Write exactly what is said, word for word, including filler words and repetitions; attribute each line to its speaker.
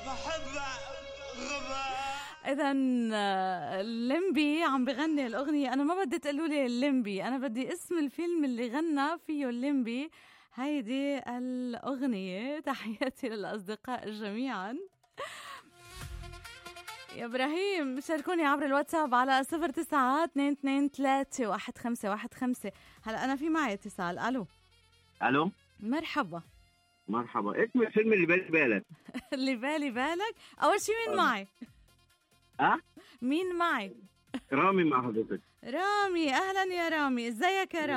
Speaker 1: إذا الليمبي عم بغني الأغنية. أنا ما بدي تقولوا لي الليمبي، أنا بدي اسم الفيلم اللي غنى فيه الليمبي هيدي الأغنية. تحياتي للأصدقاء جميعا. يا إبراهيم شاركوني عبر الواتساب على صفر تسعة اثنين اثنين ثلاثة واحد خمسة واحد خمسة. هلأ أنا في معي اتصال. ألو.
Speaker 2: ألو
Speaker 1: مرحبا.
Speaker 2: مرحبا. اسم الفيلم اللي بالي بالك.
Speaker 1: اللي بالي بالك. أول شي مين معي؟
Speaker 2: أه؟
Speaker 1: مين معي؟
Speaker 2: رامي مع حضرتك.
Speaker 1: رامي. أهلا يا رامي، إزيك يا رامي؟